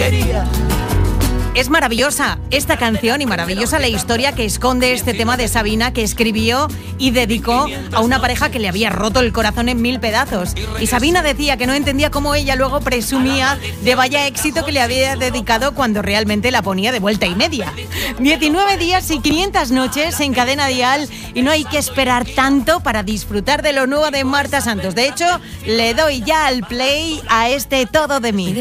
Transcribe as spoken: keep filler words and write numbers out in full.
quería. Es maravillosa esta canción y maravillosa la historia que esconde este tema de Sabina, que escribió y dedicó a una pareja que le había roto el corazón en mil pedazos. Y Sabina decía que no entendía cómo ella luego presumía de vaya éxito que le había dedicado cuando realmente la ponía de vuelta y media. diecinueve días y quinientas noches en Cadena Dial y no hay que esperar tanto para disfrutar de lo nuevo de Marta Santos. De hecho, le doy ya al play a este Todo de mí.